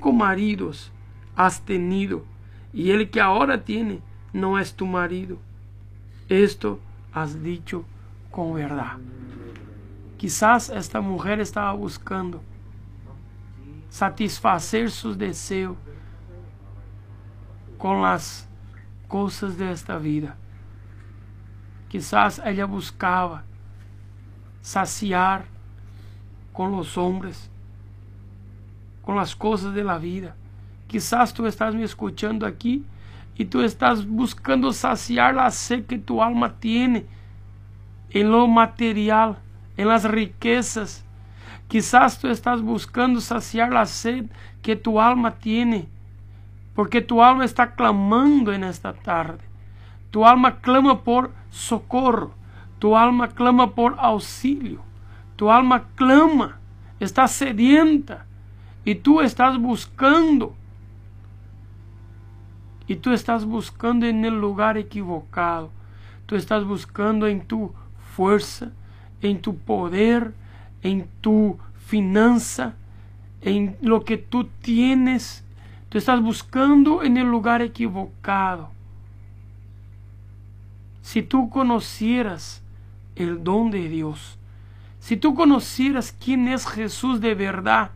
5 maridos has tenido, y el que ahora tiene no es tu marido. Esto has dicho con verdad. Quizás esta mujer estaba buscando satisfacer sus deseos con las cosas de esta vida. Quizás ella buscaba saciar con los hombres, con las cosas de la vida. Quizás tú estás me escuchando aquí y tú estás buscando saciar la sed que tu alma tiene en lo material, en las riquezas. Quizás tú estás buscando saciar la sed que tu alma tiene, porque tu alma está clamando en esta tarde. Tu alma clama por socorro, tu alma clama por auxilio, tu alma clama, está sedienta, y tú estás buscando. Y tú estás buscando en el lugar equivocado. Tú estás buscando en tu fuerza, en tu poder, en tu finanza, en lo que tú tienes. Tú estás buscando en el lugar equivocado. Si tú conocieras el don de Dios, si tú conocieras quién es Jesús de verdad,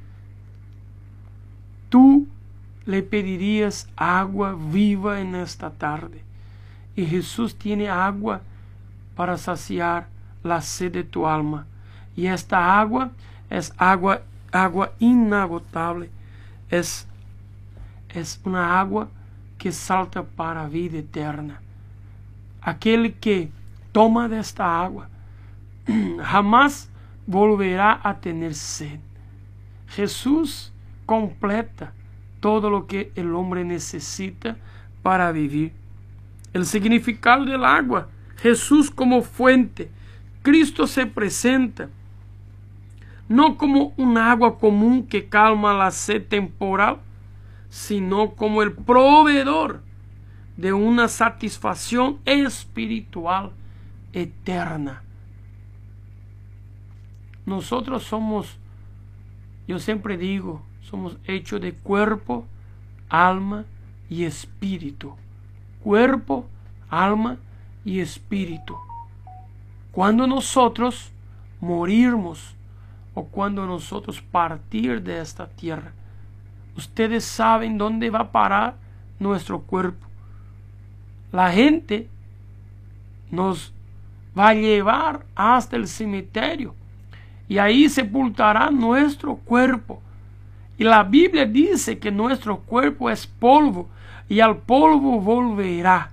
tú le pedirías agua viva en esta tarde. Y Jesús tiene agua para saciar la sed de tu alma. Y esta agua es agua inagotable. Es una agua que salta para vida eterna. Aquel que toma de esta agua jamás volverá a tener sed. Jesús completa todo lo que el hombre necesita para vivir. El significado del agua: Jesús como fuente. Cristo se presenta no como un agua común que calma la sed temporal, sino como el proveedor de una satisfacción espiritual eterna. Nosotros somos, yo siempre digo, somos hechos de cuerpo, alma y espíritu. Cuerpo, alma y espíritu. Cuando nosotros morirmos o cuando nosotros partir de esta tierra, ustedes saben dónde va a parar nuestro cuerpo. La gente nos va a llevar hasta el cementerio y ahí sepultará nuestro cuerpo. Y la Biblia dice que nuestro cuerpo es polvo y al polvo volverá.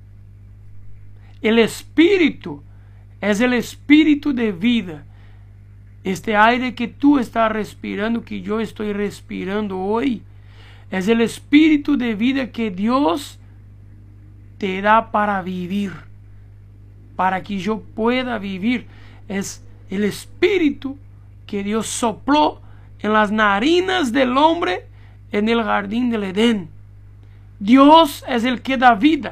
El espíritu es el espíritu de vida. Este aire que tú estás respirando, que yo estoy respirando hoy, es el espíritu de vida que Dios te da para vivir, para que yo pueda vivir. Es el espíritu que Dios sopló en las narinas del hombre en el jardín del Edén. Dios es el que da vida.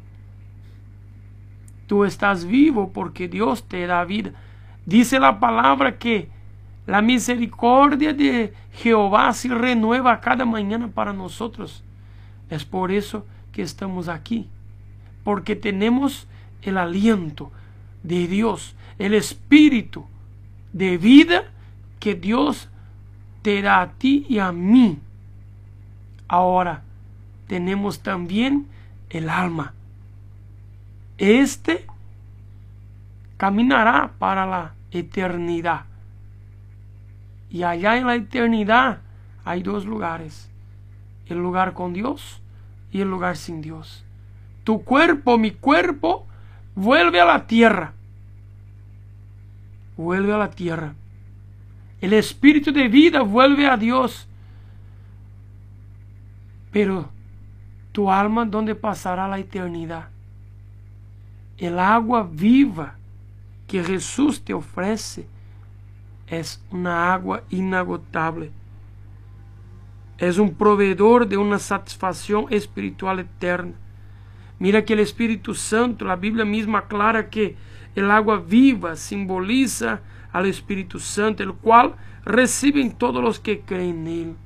Tú estás vivo porque Dios te da vida. Dice la palabra que la misericordia de Jehová se renueva cada mañana para nosotros. Es por eso que estamos aquí, porque tenemos el aliento de Dios, el espíritu de vida que Dios te da a ti y a mí. Ahora tenemos también el alma. Este caminará para la eternidad. Y allá en la eternidad hay dos lugares: el lugar con Dios y el lugar sin Dios. Tu cuerpo, mi cuerpo, vuelve a la tierra. Vuelve a la tierra. El espíritu de vida vuelve a Dios. Pero tu alma, ¿dónde pasará la eternidad? El agua viva que Jesús te ofrece es una agua inagotable. Es un proveedor de una satisfacción espiritual eterna. Mira que el Espíritu Santo, la Biblia misma aclara que el agua viva simboliza al Espíritu Santo, el cual reciben todos los que creen en Él.